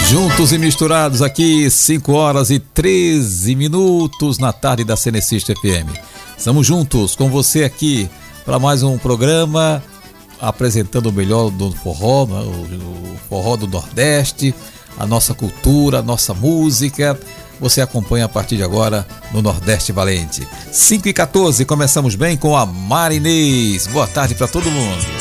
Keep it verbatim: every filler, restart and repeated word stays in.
Juntos e misturados aqui, cinco horas e treze minutos na tarde da Cenecista F M. Estamos juntos com você aqui para mais um programa apresentando o melhor do forró, né? o, o forró do Nordeste, a nossa cultura, a nossa música. Você acompanha a partir de agora no Nordeste Valente. cinco e quatorze, começamos bem com a Marinês. Boa tarde para todo mundo.